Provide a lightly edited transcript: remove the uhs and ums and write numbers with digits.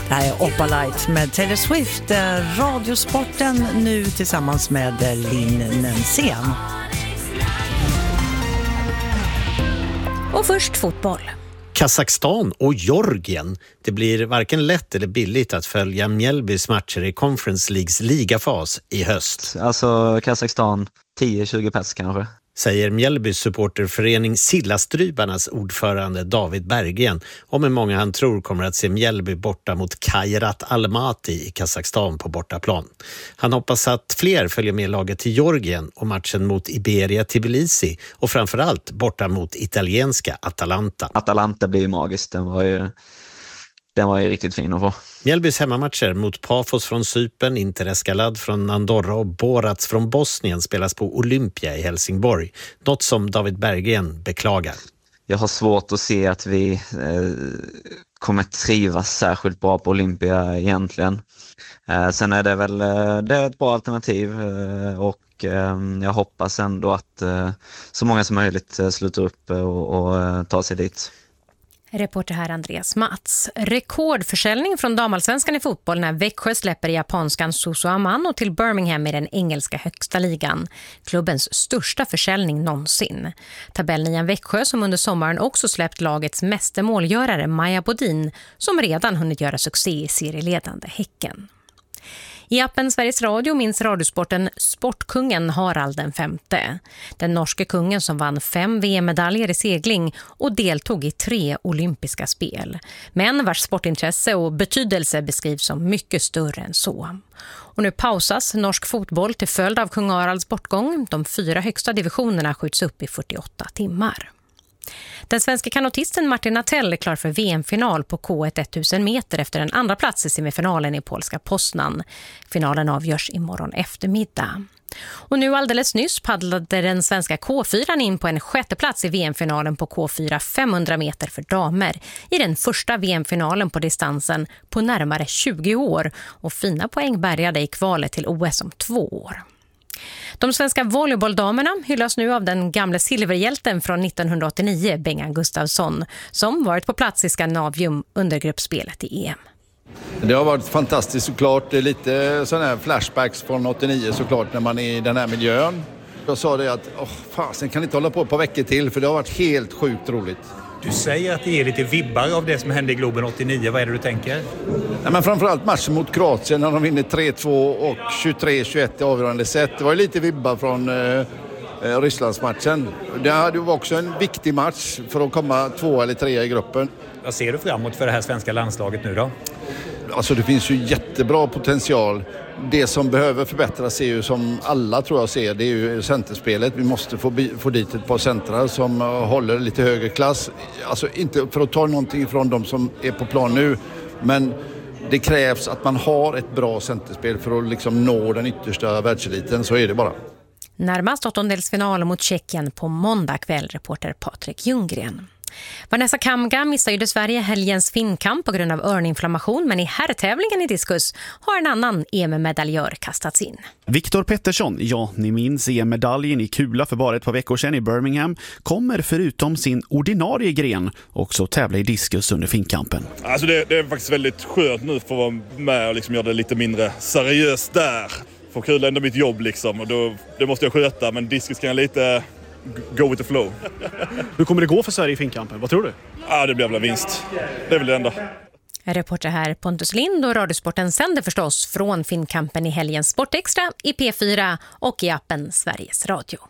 Det här är Opalite med Taylor Swift, Radiosporten nu tillsammans med Linn Nensén. Och först fotboll. Kazakstan och Georgien. Det blir varken lätt eller billigt att följa Mjällbys matcher i Conference Leagues ligafas i höst. Alltså Kazakstan 10-20 pers kanske. Säger Mjällbys supporterförening Sillastrybarnas ordförande David Berggren om hur många han tror kommer att se Mjällby borta mot Kairat Almaty i Kazakstan på bortaplan. Han hoppas att fler följer med laget till Georgien och matchen mot Iberia Tbilisi och framförallt borta mot italienska Atalanta. Atalanta blir ju magiskt, den var ju riktigt fin att få. Mjällbys hemmamatcher mot Pafos från Cypern, Inter Escalad från Andorra och Borats från Bosnien spelas på Olympia i Helsingborg. Något som David Berggren beklagar. Jag har svårt att se att vi kommer trivas särskilt bra på Olympia egentligen. Sen är det väl det är ett bra alternativ och jag hoppas ändå att så många som möjligt slutar upp och tar sig dit. Reporter här Andreas Mats. Rekordförsäljning från damallsvenskan i fotboll när Växjö släpper japanskan Suzu Amano till Birmingham i den engelska högsta ligan. Klubbens största försäljning någonsin. Tabellnian Växjö som under sommaren också släppt lagets mästermålgörare Maja Bodin som redan hunnit göra succé i serieledande Häcken. I appen Sveriges Radio minns radiosporten sportkungen Harald den femte. Den norske kungen som vann 5 VM-medaljer i segling och deltog i 3 olympiska spel. Men vars sportintresse och betydelse beskrivs som mycket större än så. Och nu pausas norsk fotboll till följd av kung Haralds bortgång. De 4 högsta divisionerna skjuts upp i 48 timmar. Den svenska kanotisten Martin Natell är klar för VM-final på K1 1000 meter efter en andra plats i semifinalen i polska Poznan. Finalen avgörs imorgon eftermiddag. Och nu alldeles nyss paddlade den svenska K4 in på en 6:e plats i VM-finalen på K4 500 meter för damer i den första VM-finalen på distansen på närmare 20 år och fina poäng bärgade i kvalet till OS om 2 år. De svenska volleybolldamerna hyllas nu av den gamla silverhjälten från 1989, Bengan Gustafsson, som varit på plats i Skandinavium under gruppspelet i EM. Det har varit fantastiskt såklart. Det är lite sådana här flashbacks från 89 såklart när man är i den här miljön. Jag sa det att sen kan inte hålla på ett par veckor till för det har varit helt sjukt roligt. Du säger att det är lite vibbar av det som hände i Globen 89. Vad är det du tänker? Ja, men framförallt matchen mot Kroatien när de vinner 3-2 och 23-21 i avgörande set. Det var lite vibbar från Rysslandsmatchen. Det var också en viktig match för att komma 2 eller 3 i gruppen. Vad ser du framåt för det här svenska landslaget nu då? Alltså det finns ju jättebra potential. Det som behöver förbättras är ju som alla tror jag ser, det är ju centerspelet. Vi måste få dit ett par centrar som håller lite högre klass. Alltså inte för att ta någonting från de som är på plan nu, men det krävs att man har ett bra centerspel för att liksom nå den yttersta världseliten, så är det bara. Närmast åttondelsfinal mot Tjeckien på måndag kväll, reporter Patrik Ljunggren. Vanessa Kamga missade Sverige helgens finnkamp på grund av öroninflammation, men i herrtävlingen i diskus har en annan EM-medaljör kastats in. Viktor Pettersson, ja ni minns EM-medaljen i kula för bara ett par veckor sedan i Birmingham, kommer förutom sin ordinarie gren också tävla i diskus under finnkampen. Alltså det är faktiskt väldigt skönt nu för att vara med och liksom göra det lite mindre seriöst där. För kul ändå mitt jobb liksom och det måste jag sköta, men diskus kan jag lite go with the flow. Hur kommer det gå för Sverige i finnkampen? Vad tror du? Ja, det blir väl vinst. Det är väl det enda. Reporter här Pontus Lind och Radiosporten sänder förstås från finnkampen i helgens Sportextra i P4 och i appen Sveriges Radio.